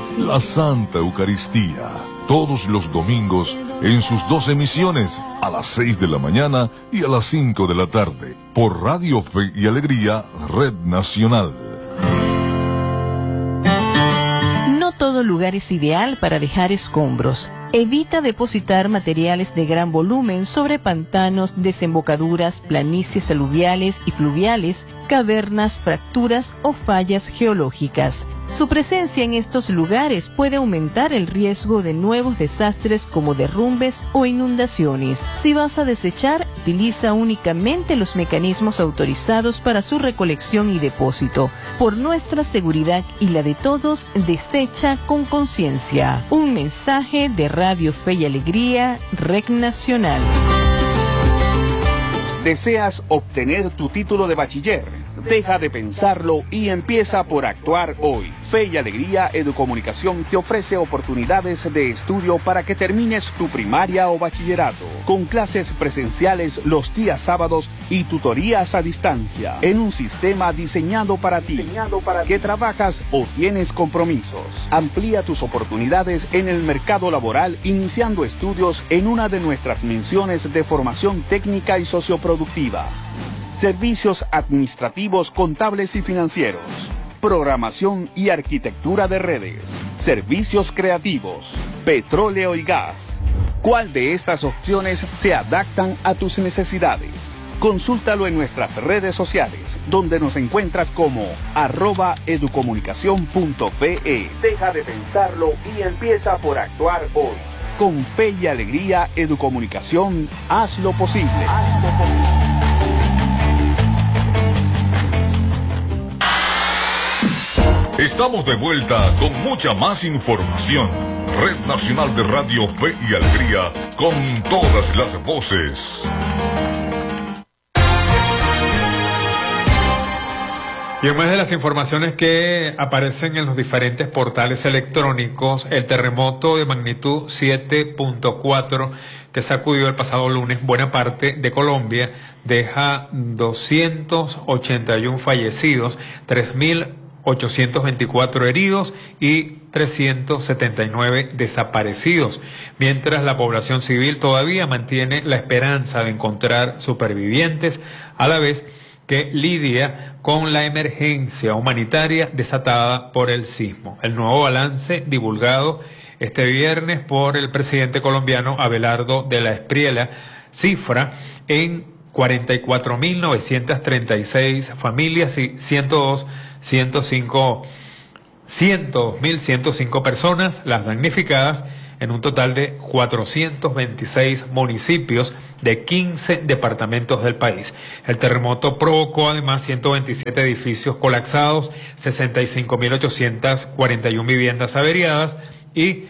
la Santa Eucaristía, todos los domingos en sus 2 emisiones, a las 6 de la mañana y a las 5 de la tarde, por Radio Fe y Alegría, Red Nacional. No todo lugar es ideal para dejar escombros. Evita depositar materiales de gran volumen sobre pantanos, desembocaduras, planicies aluviales y fluviales, cavernas, fracturas o fallas geológicas. Su presencia en estos lugares puede aumentar el riesgo de nuevos desastres como derrumbes o inundaciones. Si vas a desechar, utiliza únicamente los mecanismos autorizados para su recolección y depósito. Por nuestra seguridad y la de todos, desecha con conciencia. Un mensaje de Radio Fe y Alegría, Red Nacional. ¿Deseas obtener tu título de bachiller? Deja de pensarlo y empieza por actuar hoy. Fe y Alegría Educomunicación te ofrece oportunidades de estudio para que termines tu primaria o bachillerato, con clases presenciales los días sábados y tutorías a distancia, en un sistema diseñado para ti, que trabajas o tienes compromisos. Amplía tus oportunidades en el mercado laboral iniciando estudios en una de nuestras menciones de formación técnica y socioproductiva. Servicios administrativos, contables y financieros. Programación y arquitectura de redes. Servicios creativos. Petróleo y gas. ¿Cuál de estas opciones se adaptan a tus necesidades? Consúltalo en nuestras redes sociales, donde nos encuentras como @educomunicacion.pe. Deja de pensarlo y empieza por actuar hoy. Con Fe y Alegría Educomunicación, haz lo posible. Estamos de vuelta con mucha más información. Red Nacional de Radio Fe y Alegría, con todas las voces. Y en más de las informaciones que aparecen en los diferentes portales electrónicos, el terremoto de magnitud 7.4 que sacudió el pasado lunes buena parte de Colombia deja 281 fallecidos, 3.824 heridos y 379 desaparecidos, mientras la población civil todavía mantiene la esperanza de encontrar supervivientes, a la vez que lidia con la emergencia humanitaria desatada por el sismo. El nuevo balance divulgado este viernes por el presidente colombiano Abelardo de la Espriella cifra en 44.936 familias y 102.105 personas las damnificadas, en un total de 426 municipios de 15 departamentos del país. El terremoto provocó además 127 edificios colapsados, 65.841 viviendas averiadas y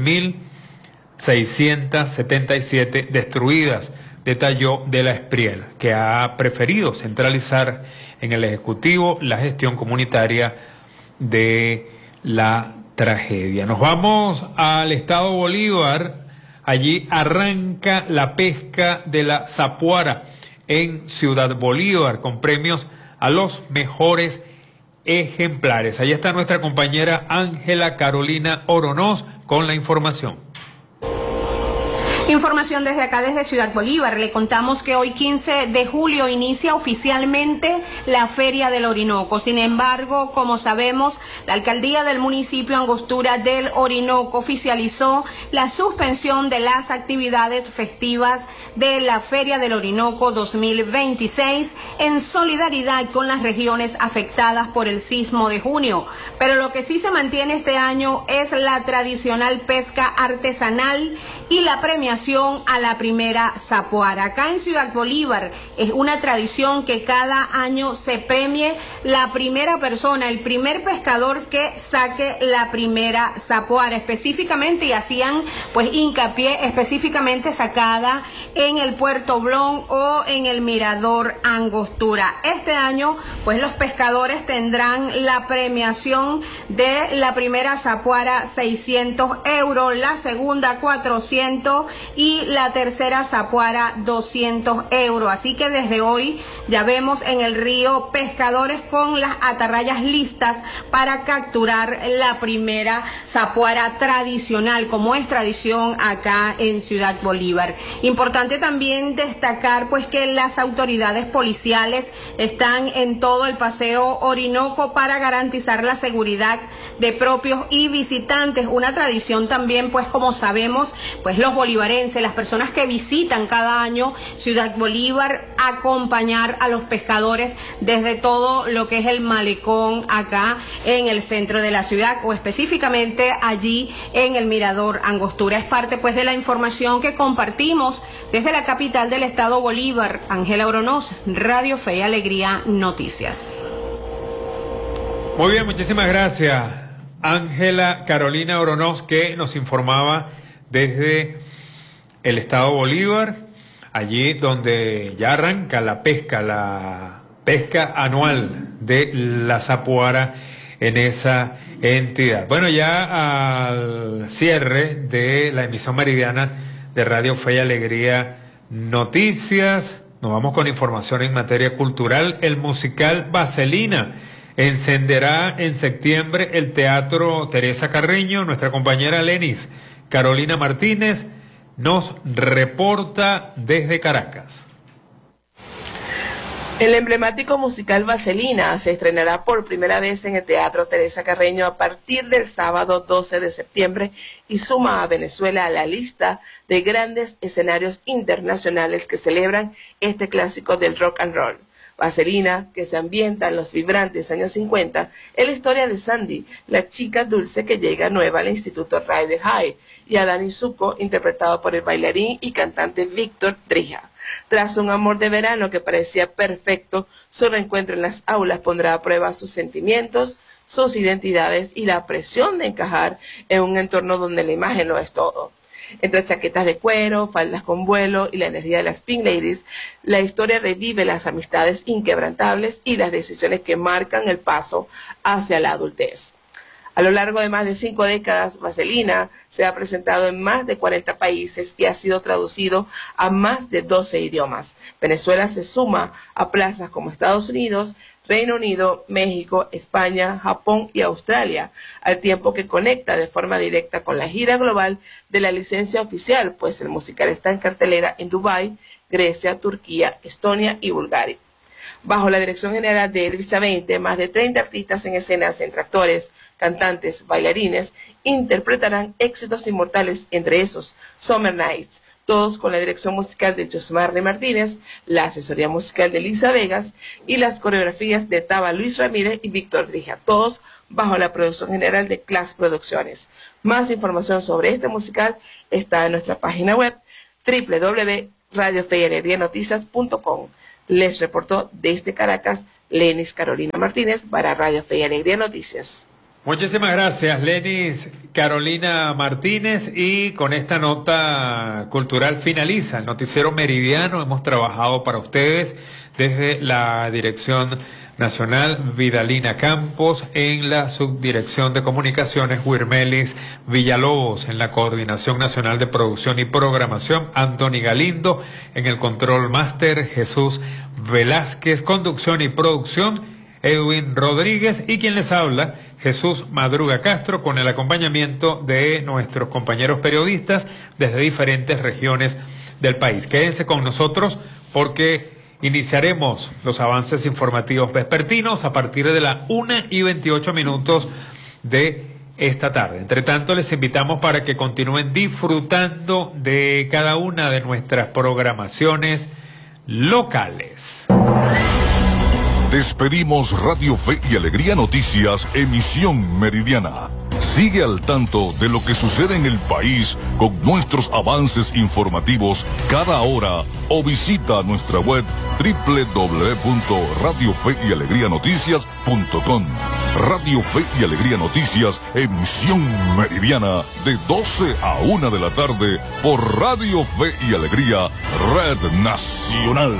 10.677 destruidas, detalló de la Espriella, que ha preferido centralizar en el Ejecutivo la gestión comunitaria de la tragedia. Nos vamos al estado Bolívar. Allí arranca la pesca de la zapuara en Ciudad Bolívar con premios a los mejores ejemplares. Allí está nuestra compañera Ángela Carolina Oronoz con la información. Información desde acá, desde Ciudad Bolívar. Le contamos que hoy 15 de julio inicia oficialmente la Feria del Orinoco. Sin embargo, como sabemos, la alcaldía del municipio Angostura del Orinoco oficializó la suspensión de las actividades festivas de la Feria del Orinoco 2026 en solidaridad con las regiones afectadas por el sismo de junio. Pero lo que sí se mantiene este año es la tradicional pesca artesanal y la premiación a la primera zapuara. Acá en Ciudad Bolívar es una tradición que cada año se premie la primera persona, el primer pescador que saque la primera zapuara específicamente, y hacían pues hincapié específicamente sacada en el Puerto Blon o en el Mirador Angostura. Este año pues los pescadores tendrán la premiación de la primera zapuara 600 euros, la segunda 400 y la tercera zapuara 200 euros. Así que desde hoy ya vemos en el río pescadores con las atarrayas listas para capturar la primera zapuara tradicional, como es tradición acá en Ciudad Bolívar. Importante también destacar pues que las autoridades policiales están en todo el paseo Orinoco para garantizar la seguridad de propios y visitantes. Una tradición también, pues como sabemos, pues los bolivarenses, las personas que visitan cada año Ciudad Bolívar, acompañar a los pescadores desde todo lo que es el malecón acá en el centro de la ciudad, o específicamente allí en el Mirador Angostura. Es parte pues de la información que compartimos desde la capital del estado Bolívar. Ángela Oronoz, Radio Fe y Alegría Noticias. Muy bien, muchísimas gracias, Ángela Carolina Oronoz, que nos informaba desde el estado Bolívar, allí donde ya arranca la pesca anual de la zapuara en esa entidad. Bueno, ya al cierre de la emisión meridiana de Radio Fe y Alegría Noticias, nos vamos con información en materia cultural. El musical Vaselina encenderá en septiembre el Teatro Teresa Carreño. Nuestra compañera Lenis Carolina Martínez nos reporta desde Caracas. El emblemático musical Vaselina se estrenará por primera vez en el Teatro Teresa Carreño a partir del sábado 12 de septiembre y suma a Venezuela a la lista de grandes escenarios internacionales que celebran este clásico del rock and roll. Vaselina, que se ambienta en los vibrantes años 50, es la historia de Sandy, la chica dulce que llega nueva al Instituto Rider High, y a Dani Zuko, interpretado por el bailarín y cantante Víctor Trija. Tras un amor de verano que parecía perfecto, su reencuentro en las aulas pondrá a prueba sus sentimientos, sus identidades y la presión de encajar en un entorno donde la imagen lo es todo. Entre chaquetas de cuero, faldas con vuelo y la energía de las Pink Ladies, la historia revive las amistades inquebrantables y las decisiones que marcan el paso hacia la adultez. A lo largo de más de 5 décadas, Vaselina se ha presentado en más de 40 países y ha sido traducido a más de 12 idiomas. Venezuela se suma a plazas como Estados Unidos, Reino Unido, México, España, Japón y Australia, al tiempo que conecta de forma directa con la gira global de la licencia oficial, pues el musical está en cartelera en Dubái, Grecia, Turquía, Estonia y Bulgaria. Bajo la dirección general de Elvisa 20, más de 30 artistas en escenas, entre actores, cantantes, bailarines, interpretarán éxitos inmortales, entre esos Summer Nights, todos con la dirección musical de Josmarne Martínez, la asesoría musical de Lisa Vegas y las coreografías de Taba Luis Ramírez y Víctor Trija, todos bajo la producción general de Class Producciones. Más información sobre este musical está en nuestra página web www.radiofeyalegrianoticias.com. Les reportó desde Caracas Lenis Carolina Martínez para Radio Fe y Alegría Noticias. Muchísimas gracias, Lenis Carolina Martínez, y con esta nota cultural finaliza el noticiero meridiano. Hemos trabajado para ustedes desde la Dirección Nacional Vidalina Campos, en la Subdirección de Comunicaciones Wirmelis Villalobos, en la Coordinación Nacional de Producción y Programación Anthony Galindo, en el Control Máster Jesús Velázquez, conducción y producción Edwin Rodríguez, y quien les habla, Jesús Madruga Castro, con el acompañamiento de nuestros compañeros periodistas desde diferentes regiones del país. Quédense con nosotros porque iniciaremos los avances informativos vespertinos a partir de las 1:28 de esta tarde. Entre tanto, les invitamos para que continúen disfrutando de cada una de nuestras programaciones locales. Despedimos Radio Fe y Alegría Noticias, emisión meridiana. Sigue al tanto de lo que sucede en el país con nuestros avances informativos cada hora o visita nuestra web www.radiofeyalegrianoticias.com. Radio Fe y Alegría Noticias, emisión meridiana de 12 a 1 de la tarde por Radio Fe y Alegría, Red Nacional.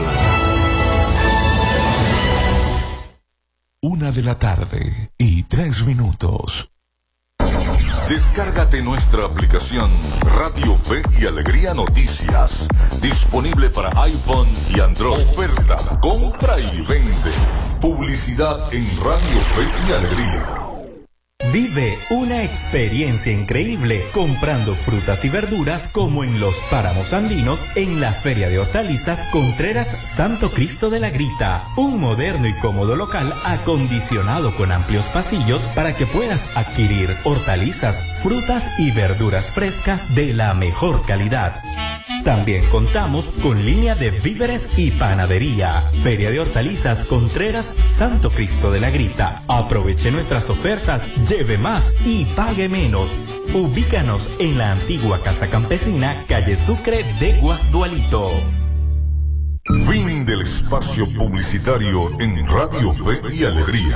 1:03 PM. Descárgate nuestra aplicación Radio Fe y Alegría Noticias, disponible para iPhone y Android. Oferta, compra y vende. Publicidad en Radio Fe y Alegría. Vive una experiencia increíble comprando frutas y verduras como en los páramos andinos en la Feria de Hortalizas Contreras Santo Cristo de la Grita. Un moderno y cómodo local acondicionado con amplios pasillos para que puedas adquirir hortalizas, frutas y verduras frescas de la mejor calidad. También contamos con línea de víveres y panadería. Feria de Hortalizas Contreras Santo Cristo de la Grita. Aproveche nuestras ofertas, lleve más y pague menos. Ubícanos en la antigua Casa Campesina, calle Sucre de Guasdualito. Fin del espacio publicitario en Radio Fe y Alegría.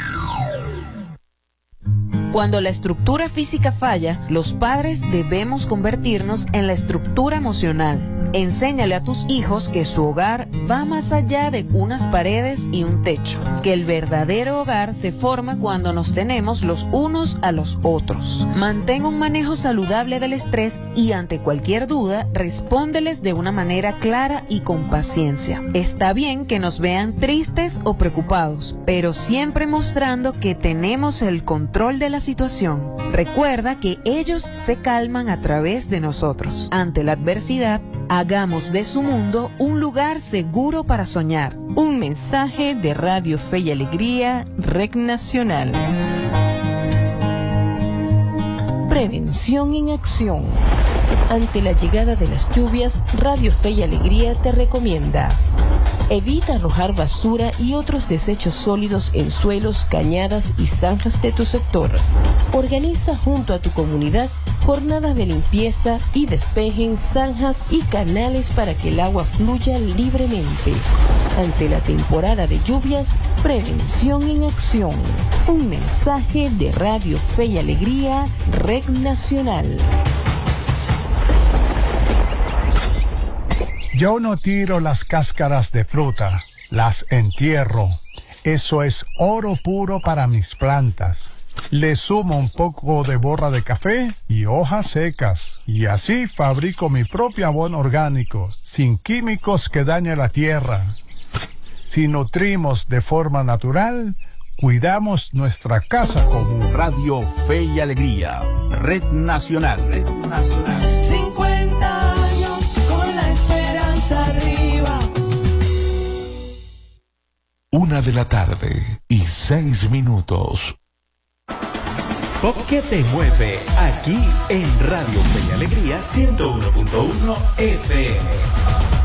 Cuando la estructura física falla, los padres debemos convertirnos en la estructura emocional. Enséñale a tus hijos que su hogar va más allá de unas paredes y un techo, que el verdadero hogar se forma cuando nos tenemos los unos a los otros. Mantén un manejo saludable del estrés y ante cualquier duda, respóndeles de una manera clara y con paciencia. Está bien que nos vean tristes o preocupados, pero siempre mostrando que tenemos el control de la situación. Recuerda que ellos se calman a través de nosotros. Ante la adversidad, hagamos de su mundo un lugar seguro para soñar. Un mensaje de Radio Fe y Alegría, Red Nacional. Prevención en acción. Ante la llegada de las lluvias, Radio Fe y Alegría te recomienda: evita arrojar basura y otros desechos sólidos en suelos, cañadas y zanjas de tu sector. Organiza junto a tu comunidad jornadas de limpieza y despejen zanjas y canales para que el agua fluya libremente. Ante la temporada de lluvias, prevención en acción. Un mensaje de Radio Fe y Alegría, Red Nacional. Yo no tiro las cáscaras de fruta, las entierro. Eso es oro puro para mis plantas. Le sumo un poco de borra de café y hojas secas. Y así fabrico mi propio abono orgánico, sin químicos que dañen la tierra. Si nutrimos de forma natural, cuidamos nuestra casa común. Radio Fe y Alegría, Red Nacional. Red Nacional. 50 años con la esperanza arriba. 1:06 Pop que te mueve, aquí en Radio Fe y Alegría 101.1 FM.